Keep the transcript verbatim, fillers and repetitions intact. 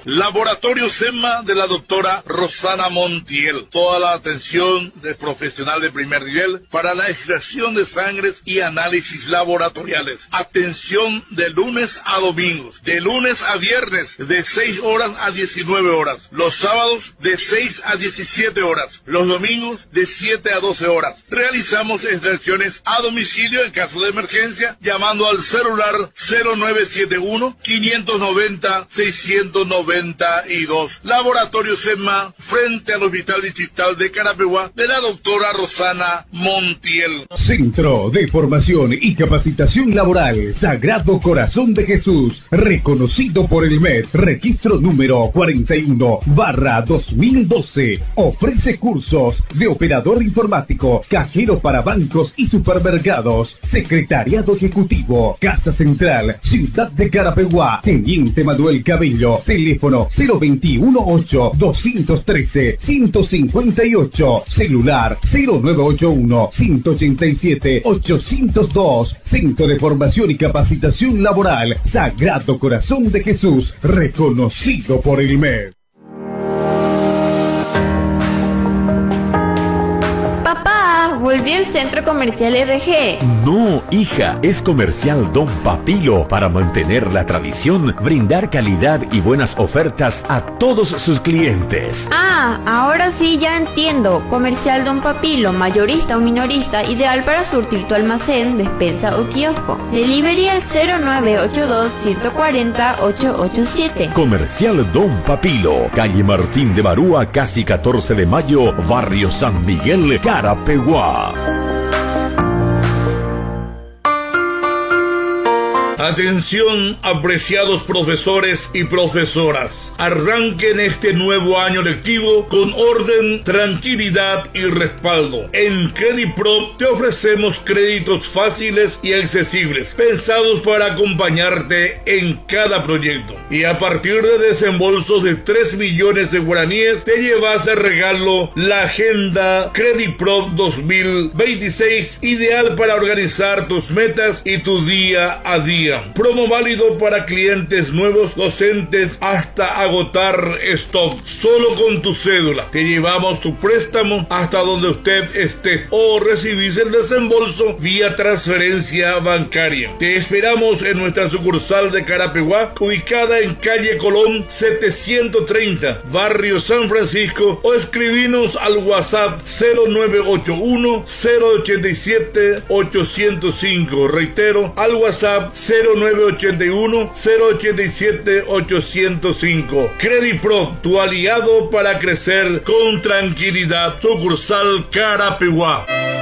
Laboratorio SEMA de la doctora Rosana Montiel. Toda la atención de profesional de primer nivel para la extracción de sangres y análisis laboratoriales. Atención de lunes a domingos, de lunes a viernes, de seis horas a diecinueve horas. Los sábados de seis a diecisiete horas. Los domingos de siete a doce horas. Realizamos extracciones a domicilio en caso de emergencia, llamando al celular cero nueve siete uno, quinientos noventa, seiscientos noventa y dos. Laboratorio SEMA, frente al Hospital Distrital de Carapeguá, de la doctora Rosana Montiel. Centro de Formación y Capacitación Laboral Sagrado Corazón de Jesús, reconocido por el M E D, registro número cuarenta y uno barra dos mil doce. Ofrece cursos de operador informático, cajero para bancos y supermercados, secretariado ejecutivo, Casa Central, Ciudad de Carapeguá, Teniente Manuel Cabello, teléfono cero veintiuno ocho, doscientos trece, ciento cincuenta y ocho, celular cero nueve ocho uno, ciento ochenta y siete, ochocientos dos, Centro de Formación y Capacitación Laboral Sagrado Corazón de Jesús, reconocido por el M E D. Volvió el Centro Comercial R G. No, hija, es Comercial Don Papilo, para mantener la tradición, brindar calidad y buenas ofertas a todos sus clientes. Ah, ahora sí ya entiendo. Comercial Don Papilo, mayorista o minorista, ideal para surtir tu almacén, despensa o kiosco. Delivery al cero nueve ocho dos, uno cuatro cero, ocho ocho siete. Comercial Don Papilo, calle Martín de Barúa, casi catorce de mayo, barrio San Miguel, Carapeguá. Atención, apreciados profesores y profesoras. Arranquen este nuevo año lectivo con orden, tranquilidad y respaldo. En Credipro te ofrecemos créditos fáciles y accesibles, pensados para acompañarte en cada proyecto. Y a partir de desembolsos de tres millones de guaraníes, te llevas de regalo la Agenda Credipro dos mil veintiséis, ideal para organizar tus metas y tu día a día. Promo válido para clientes nuevos, docentes, hasta agotar stock. Solo con tu cédula te llevamos tu préstamo hasta donde usted esté, o recibís el desembolso vía transferencia bancaria. Te esperamos en nuestra sucursal de Carapeguá, ubicada en calle Colón setecientos treinta, barrio San Francisco, o escribinos al WhatsApp cero nueve ocho uno, cero ochenta y siete, ochocientos cinco. Reitero, al WhatsApp cero nueve ocho uno, cero ochenta y siete, ochocientos cinco. Credipro, tu aliado para crecer con tranquilidad. Sucursal Carapeguá.